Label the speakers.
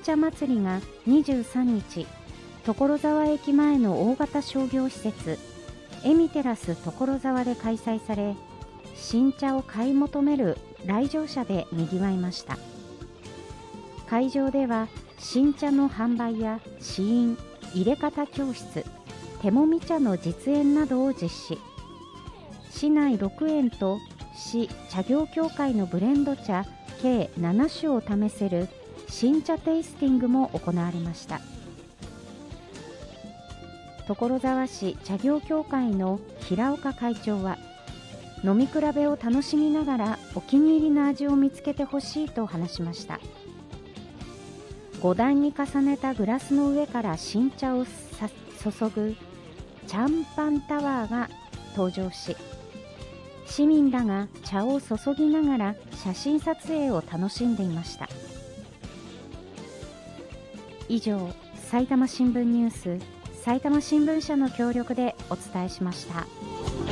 Speaker 1: 茶祭りが23日、所沢駅前の大型商業施設エミテラス所沢で開催され、新茶を買い求める来場者でにぎわいました。会場では新茶の販売や試飲、入れ方教室、手もみ茶の実演などを実施。市内6園と市茶業協会のブレンド茶計7種を試せる新茶テイスティングも行われました。所沢市茶業協会の平岡会長は、飲み比べを楽しみながらお気に入りの味を見つけてほしいと話しました。5段に重ねたグラスの上から新茶を注ぐチャンパンタワーが登場し、市民らが茶を注ぎながら写真撮影を楽しんでいました。以上、埼玉新聞ニュース、埼玉新聞社の協力でお伝えしました。